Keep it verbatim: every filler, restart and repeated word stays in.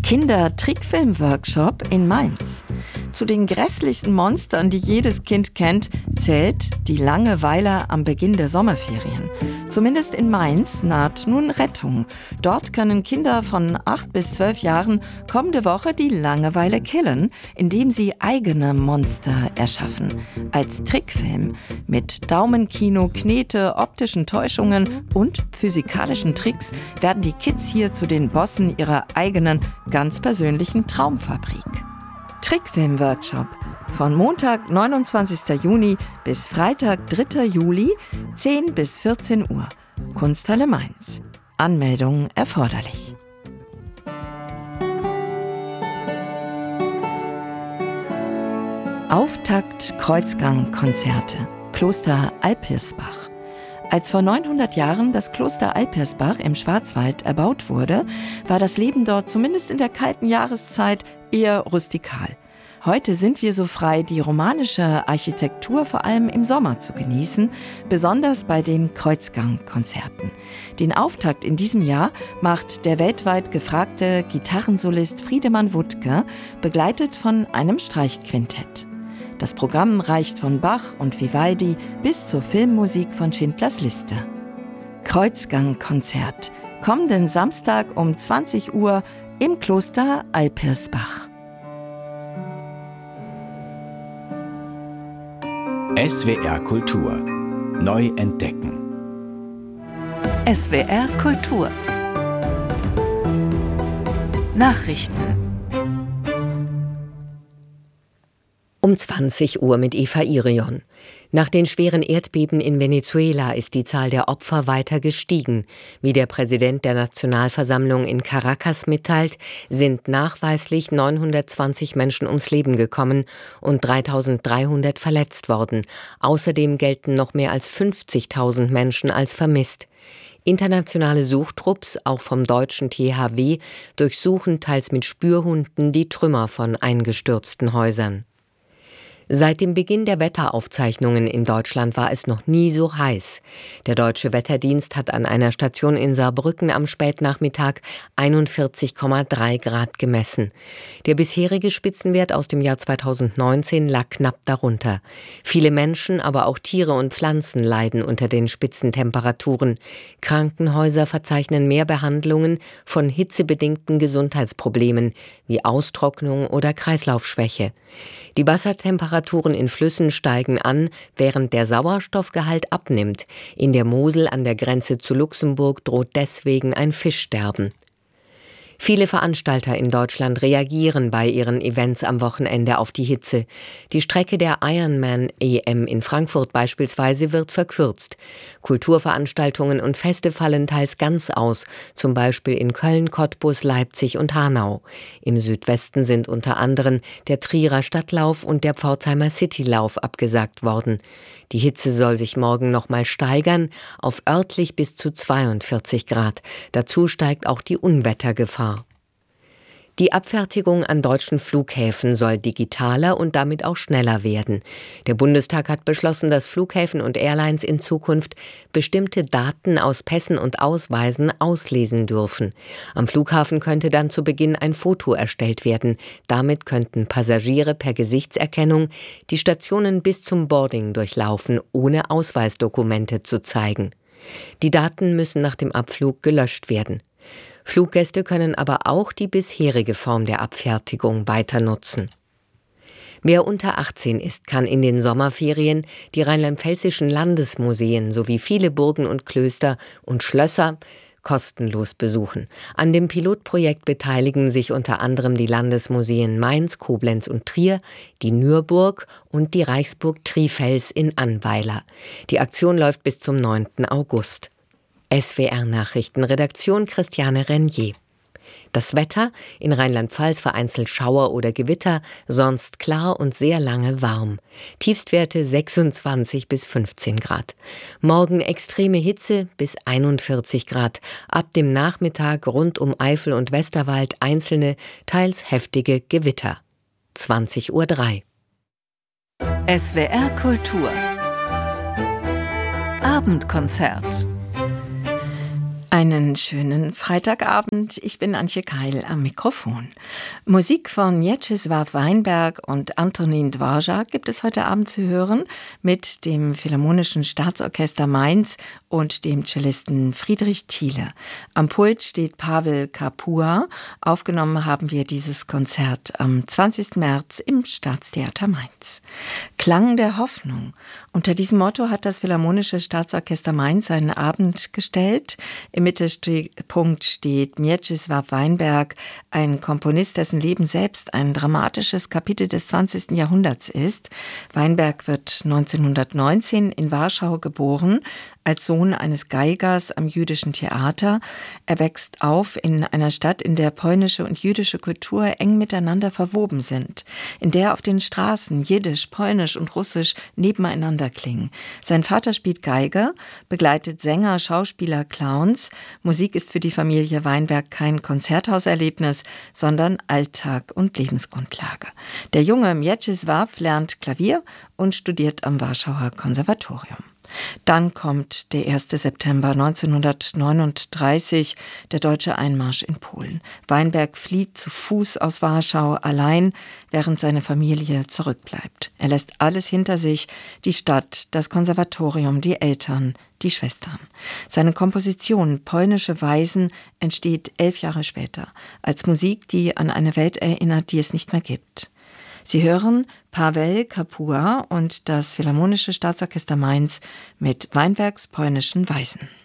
Kinder-Trickfilm-Workshop in Mainz. Zu den grässlichsten Monstern, die jedes Kind kennt, zählt die Langeweile am Beginn der Sommerferien. Zumindest in Mainz naht nun Rettung. Dort können Kinder von acht bis zwölf Jahren kommende Woche die Langeweile killen, indem sie eigene Monster erschaffen. Als Trickfilm mit Daumenkino, Knete, optischen Täuschungen und physikalischen Tricks werden die Kids hier zu den Bossen ihrer eigenen, ganz persönlichen Traumfabrik. Trickfilm-Workshop von Montag, neunundzwanzigsten Juni bis Freitag, dritter Juli, zehn bis vierzehn Uhr. Kunsthalle Mainz. Anmeldung erforderlich. Auftakt Kreuzgang-Konzerte. Kloster Alpirsbach. Als vor neunhundert Jahren das Kloster Alpirsbach im Schwarzwald erbaut wurde, war das Leben dort zumindest in der kalten Jahreszeit eher rustikal. Heute sind wir so frei, die romanische Architektur vor allem im Sommer zu genießen, besonders bei den Kreuzgang-Konzerten. Den Auftakt in diesem Jahr macht der weltweit gefragte Gitarrensolist Friedemann Wuttke, begleitet von einem Streichquintett. Das Programm reicht von Bach und Vivaldi bis zur Filmmusik von Schindlers Liste. Kreuzgang-Konzert. Kommenden Samstag um zwanzig Uhr im Kloster Alpirsbach. S W R Kultur. Neu entdecken. S W R Kultur. Nachrichten. Um zwanzig Uhr mit Eva Irion. Nach den schweren Erdbeben in Venezuela ist die Zahl der Opfer weiter gestiegen. Wie der Präsident der Nationalversammlung in Caracas mitteilt, sind nachweislich neunhundertzwanzig Menschen ums Leben gekommen und dreitausenddreihundert verletzt worden. Außerdem gelten noch mehr als fünfzigtausend Menschen als vermisst. Internationale Suchtrupps, auch vom deutschen T H W, durchsuchen teils mit Spürhunden die Trümmer von eingestürzten Häusern. Seit dem Beginn der Wetteraufzeichnungen in Deutschland war es noch nie so heiß. Der Deutsche Wetterdienst hat an einer Station in Saarbrücken am Spätnachmittag einundvierzig Komma drei Grad gemessen. Der bisherige Spitzenwert aus dem Jahr zweitausendneunzehn lag knapp darunter. Viele Menschen, aber auch Tiere und Pflanzen leiden unter den Spitzentemperaturen. Krankenhäuser verzeichnen mehr Behandlungen von hitzebedingten Gesundheitsproblemen wie Austrocknung oder Kreislaufschwäche. Die Wassertemperaturen in Flüssen steigen an, während der Sauerstoffgehalt abnimmt. In der Mosel an der Grenze zu Luxemburg droht deswegen ein Fischsterben. Viele Veranstalter in Deutschland reagieren bei ihren Events am Wochenende auf die Hitze. Die Strecke der Ironman-E M in Frankfurt beispielsweise wird verkürzt. Kulturveranstaltungen und Feste fallen teils ganz aus, zum Beispiel in Köln, Cottbus, Leipzig und Hanau. Im Südwesten sind unter anderem der Trierer Stadtlauf und der Pforzheimer Citylauf abgesagt worden. Die Hitze soll sich morgen noch mal steigern, auf örtlich bis zu zweiundvierzig Grad. Dazu steigt auch die Unwettergefahr. Die Abfertigung an deutschen Flughäfen soll digitaler und damit auch schneller werden. Der Bundestag hat beschlossen, dass Flughäfen und Airlines in Zukunft bestimmte Daten aus Pässen und Ausweisen auslesen dürfen. Am Flughafen könnte dann zu Beginn ein Foto erstellt werden. Damit könnten Passagiere per Gesichtserkennung die Stationen bis zum Boarding durchlaufen, ohne Ausweisdokumente zu zeigen. Die Daten müssen nach dem Abflug gelöscht werden. Fluggäste können aber auch die bisherige Form der Abfertigung weiter nutzen. Wer unter achtzehn ist, kann in den Sommerferien die rheinland-pfälzischen Landesmuseen sowie viele Burgen und Klöster und Schlösser kostenlos besuchen. An dem Pilotprojekt beteiligen sich unter anderem die Landesmuseen Mainz, Koblenz und Trier, die Nürburg und die Reichsburg Trifels in Annweiler. Die Aktion läuft bis zum neunten August. S W R-Nachrichten, Redaktion Christiane Renier. Das Wetter, in Rheinland-Pfalz vereinzelt Schauer oder Gewitter, sonst klar und sehr lange warm. Tiefstwerte sechsundzwanzig bis fünfzehn Grad. Morgen extreme Hitze bis einundvierzig Grad. Ab dem Nachmittag rund um Eifel und Westerwald einzelne, teils heftige Gewitter. zwanzig Uhr drei. S W R Kultur. Abendkonzert. Einen schönen Freitagabend. Ich bin Antje Keil am Mikrofon. Musik von Mieczysław Weinberg und Antonin Dvorak gibt es heute Abend zu hören mit dem Philharmonischen Staatsorchester Mainz und dem Cellisten Friedrich Thiele. Am Pult steht Pavel Kapua. Aufgenommen haben wir dieses Konzert am zwanzigsten März im Staatstheater Mainz. Klang der Hoffnung. Unter diesem Motto hat das Philharmonische Staatsorchester Mainz seinen Abend gestellt. Im Mittelpunkt steht Mieczysław Weinberg, ein Komponist, dessen Leben selbst ein dramatisches Kapitel des zwanzigsten Jahrhunderts ist. Weinberg wird neunzehnhundertneunzehn in Warschau geboren, als Sohn eines Geigers am jüdischen Theater. Er wächst auf in einer Stadt, in der polnische und jüdische Kultur eng miteinander verwoben sind, in der auf den Straßen Jiddisch, Polnisch und Russisch nebeneinander klingen. Sein Vater spielt Geige, begleitet Sänger, Schauspieler, Clowns. Musik ist für die Familie Weinberg kein Konzerthauserlebnis, sondern Alltag und Lebensgrundlage. Der junge Mieczysław lernt Klavier und studiert am Warschauer Konservatorium. Dann kommt der erste September neunzehnhundertneununddreißig, der deutsche Einmarsch in Polen. Weinberg flieht zu Fuß aus Warschau allein, während seine Familie zurückbleibt. Er lässt alles hinter sich, die Stadt, das Konservatorium, die Eltern, die Schwestern. Seine Komposition Polnische Weisen entsteht elf Jahre später, als Musik, die an eine Welt erinnert, die es nicht mehr gibt. Sie hören Pavel Kapua und das Philharmonische Staatsorchester Mainz mit Weinbergs Polnischen Weisen.